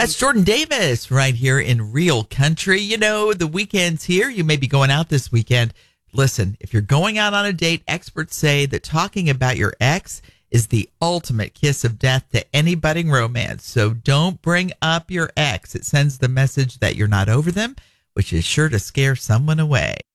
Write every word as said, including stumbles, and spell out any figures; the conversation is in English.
That's Jordan Davis right here in Real Country. You know, the weekend's here. You may be going out this weekend. Listen, if you're going out on a date, experts say that talking about your ex is the ultimate kiss of death to any budding romance. So don't bring up your ex. It sends the message that you're not over them, which is sure to scare someone away.